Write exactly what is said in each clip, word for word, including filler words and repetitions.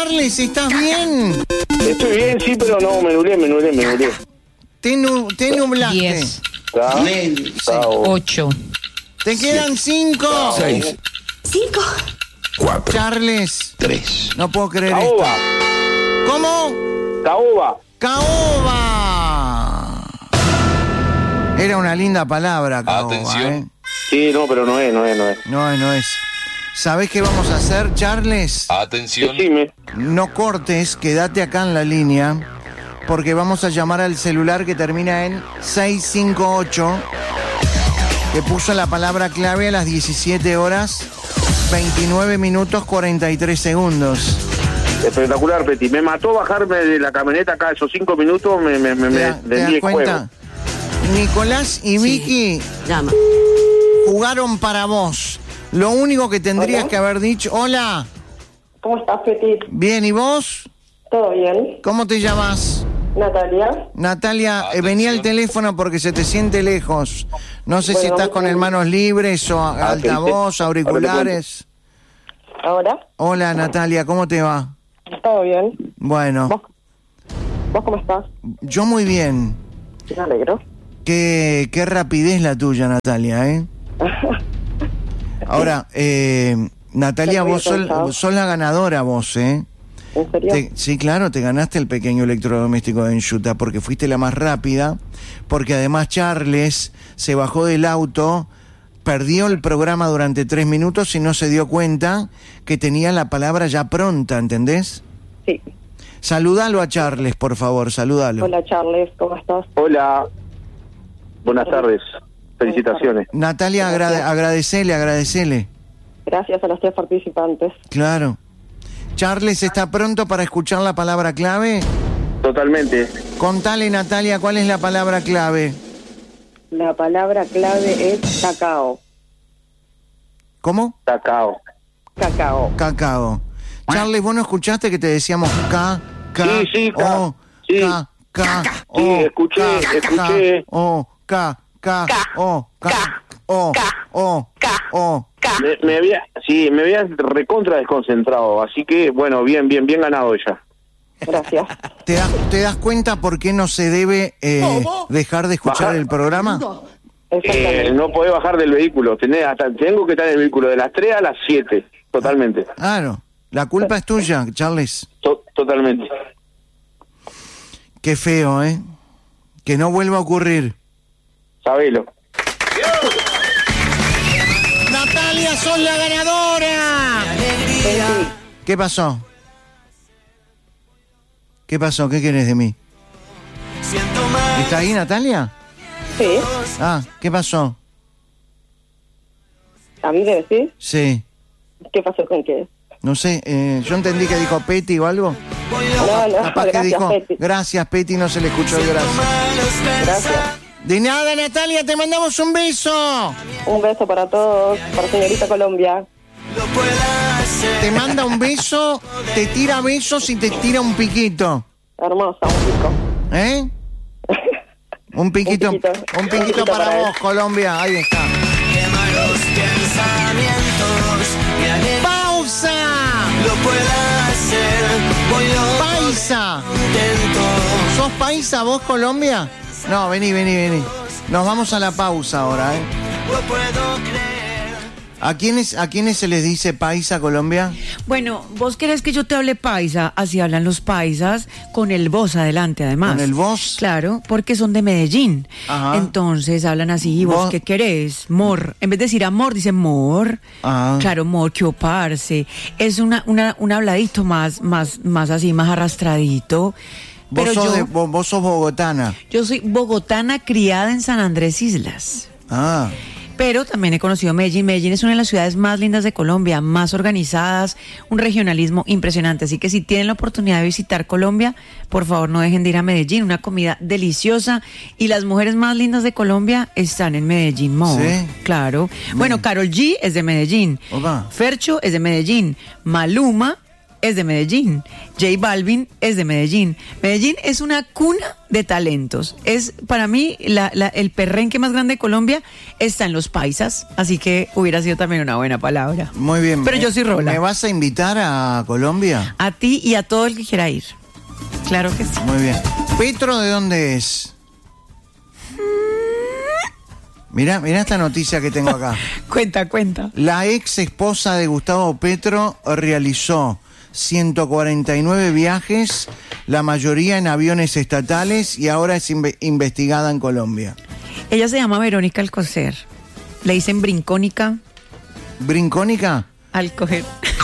Charles, ¿estás bien? Estoy bien, sí, pero no, me nublé, me nublé, me nublé. Te, nu te nublaste. Diez. Ocho. Te quedan cinco. Seis. Cinco. Cuatro. Charles. Tres. No puedo creer Caoba. esto. ¿Cómo? Caoba. Caoba. Era una linda palabra, caoba. Atención. ¿eh? Sí, no, pero no es, no es, no es. No, no es. ¿Sabés qué vamos a hacer, Charles? Atención. Decime. No cortes, quédate acá en la línea, porque vamos a llamar al celular que termina en seis cinco ocho, que puso la palabra clave a las diecisiete horas, veintinueve minutos, cuarenta y tres segundos. Espectacular, Peti. Me mató bajarme de la camioneta acá esos cinco minutos, me, me, me, ¿Te, me da- te vendí das el cuenta? juego. Nicolás y Vicky Llama. jugaron para vos. Lo único que tendrías Hola. que haber dicho... Hola, ¿Cómo estás, Petit? bien, ¿y vos? ¿Todo bien? ¿Cómo te llamas? Natalia. Natalia, eh, Atención. venía el teléfono porque se te siente lejos. No sé si Bueno, estás con bueno. el manos libres o a- Ah, altavoz, sí. auriculares. ¿Ahora? Hola, Natalia, ¿cómo te va? ¿Todo bien? Bueno, ¿Vos, ¿Vos cómo estás? yo muy bien. Me alegro. Qué, qué rapidez la tuya, Natalia, ¿eh? Ahora, eh, Natalia, Te voy vos sos, pensado. sos la ganadora, vos, ¿eh? ¿En serio? Te- sí, claro, te ganaste el pequeño electrodoméstico de Enchuta porque fuiste la más rápida, porque además Charles se bajó del auto, perdió el programa durante tres minutos y no se dio cuenta que tenía la palabra ya pronta, ¿entendés? Sí. Saludalo a Charles, por favor, saludalo. Hola, Charles. ¿Cómo estás? Hola. Buenas tardes. Felicitaciones. Natalia, agrade- Gracias. agradecele, agradecele. Gracias a los tres participantes. Claro. Charles, ¿está pronto para escuchar la palabra clave? Totalmente. Contale, Natalia, ¿cuál es la palabra clave? La palabra clave es cacao. ¿Cómo? Cacao. Cacao. Cacao. Charles, ¿vos no escuchaste que te decíamos K, K, Sí, sí, K. O, Sí. K, K, O, Sí, escuché, K, escuché. K, O, K, K, O, K, O, O, O. Me, me había, sí, me había recontra desconcentrado, así que, bueno, bien, bien, bien ganado ella. Gracias. ¿Te das, ¿Te das cuenta por qué no se debe eh, dejar de escuchar Bajar. el programa? Exactamente. Eh, no podés bajar del vehículo, tenés hasta, tengo que estar en el vehículo de las tres a las siete, totalmente, Claro. La culpa es tuya, Charles. to- totalmente. Qué feo, ¿eh? Que no vuelva a ocurrir. Sabelo. ¡Natalia, sos la ganadora! ¿Qué pasó? ¿Qué pasó? ¿Qué querés de mí? ¿Está ahí, Natalia? Sí. Ah, ¿qué pasó? ¿A mí le decís? Sí. ¿Qué pasó con qué? No sé, eh, yo entendí que dijo Petty o algo. No, no, Capaz que gracias, dijo, Peti. gracias, Petty, no se le escuchó el gracias. Gracias. De nada, Natalia, te mandamos un beso. Un beso para todos, para señorita Colombia. Te manda un beso, te tira besos y te tira un piquito. Hermosa, un pico. ¿Eh? Un piquito, Un piquito. un Un piquito piquito para para vos, él. Colombia. Ahí está. ¡Pausa! ¡Paisa! ¿Sos paisa vos, Colombia? No, vení, vení, vení. Nos vamos a la pausa ahora, ¿eh? ¿A quiénes, ¿A quiénes se les dice paisa, Colombia? Bueno, vos querés que yo te hable paisa, así hablan los paisas, con el vos adelante además. ¿Con el vos? Claro, porque son de Medellín. Ajá. Entonces hablan así, ¿y vos, Vos- qué querés? Mor. En vez de decir amor, dicen mor. Ajá. Claro, mor, que oparse. Es una, una, un habladito más, más, más así, más arrastradito. Vos Pero sos, yo, de- vos, vos sos bogotana. yo soy bogotana criada en San Andrés Islas. Ah, Pero también he conocido Medellín. Medellín es una de las ciudades más lindas de Colombia, más organizadas, un regionalismo impresionante. Así que si tienen la oportunidad de visitar Colombia, por favor no dejen de ir a Medellín. Una comida deliciosa y las mujeres más lindas de Colombia están en Medellín, Mo. ¿Sí? Claro. Bueno, Karol G es de Medellín. Opa. Fercho es de Medellín. Maluma es de Medellín. J Balvin es de Medellín. Medellín es una cuna de talentos. Es, para mí, la, la, el perrenque más grande de Colombia está en los paisas, así que hubiera sido también una buena palabra. Muy bien. Pero yo soy Rola. ¿Me vas a invitar a Colombia? A ti y a todo el que quiera ir. Claro que sí. Muy bien. ¿Petro de dónde es? Mirá, mirá esta noticia que tengo acá. Cuenta, cuenta. La ex esposa de Gustavo Petro realizó ciento cuarenta y nueve viajes, la mayoría en aviones estatales, y ahora es inve- investigada en Colombia. Ella se llama Verónica Alcocer. Le dicen brincónica. ¿Brincónica? Alcocer.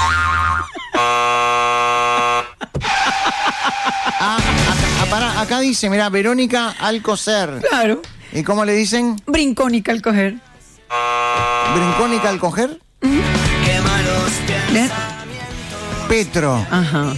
Ah, acá, pará, acá dice, mira, Verónica Alcocer. Claro. ¿Y cómo le dicen? Brincónica Alcocer. ¿Brincónica Alcocer? ¿Eh? Petro. Ajá.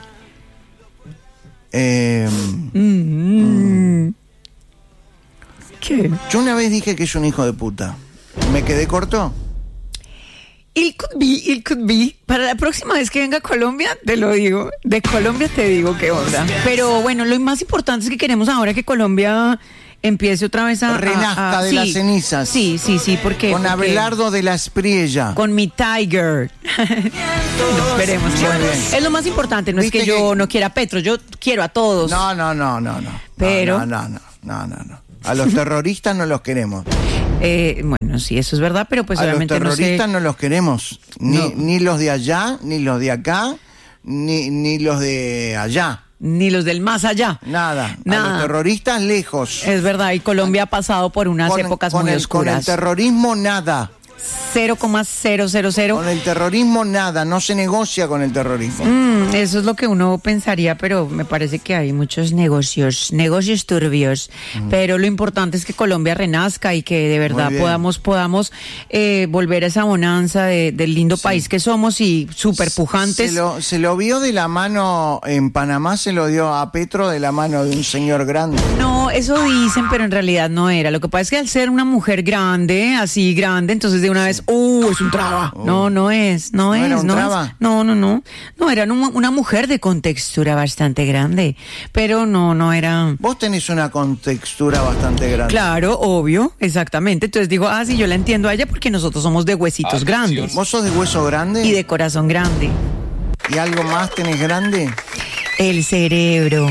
Eh, Mm. ¿Qué? yo una vez dije que es un hijo de puta. ¿Me quedé corto? It could be, it could be. Para la próxima vez que venga a Colombia, te lo digo. De Colombia te digo qué onda. Pero bueno, lo más importante es que queremos ahora que Colombia empiece otra vez a... Renazca a- a- de sí, las cenizas. Sí, sí, sí, porque... Con porque- Abelardo de la Espriella. Con mi Tiger. Esperemos. que- Muy bien. Es lo más importante, no es Viste que yo que- no quiera a Petro, yo quiero a todos. No, no, no, no, no. Pero- No, no, no, no, no, no. A los terroristas no los queremos. Eh, bueno, sí, eso es verdad, pero pues A los obviamente no sé... terroristas no, los queremos. Ni, No. ni los de allá, ni los de acá, ni, ni los de allá. Ni los del más allá. Nada. A Nada. los terroristas lejos. Es verdad, y Colombia ha pasado por unas Con- épocas con muy el, Con el oscuras. terrorismo nada. cero coma cero cero cero. Con el terrorismo nada. No se negocia con el terrorismo. Mm, eso es lo que uno pensaría, pero me parece que hay muchos negocios, negocios turbios. Pero lo importante es que Colombia renazca y que de verdad bien. podamos podamos eh, volver a esa bonanza de- del lindo país que somos y súper pujantes. Se lo, se lo vio de la mano en Panamá, se lo dio a Petro de la mano de un señor grande. No, eso dicen, pero en realidad no era. Lo que pasa es que al ser una mujer grande, así grande, entonces de una vez, ¡uh! Es un traba. No, no es, no, ¿No es. era un no traba? es. No, no, no. No, era una, una mujer de contextura bastante grande. Pero no, no era. Vos tenés una contextura bastante grande. Claro, obvio, exactamente. Entonces digo, ah, sí, yo la entiendo a ella porque nosotros somos de huesitos grandes ¿Vos sos de hueso grande? y de corazón grande. ¿Y algo más tenés grande? El cerebro.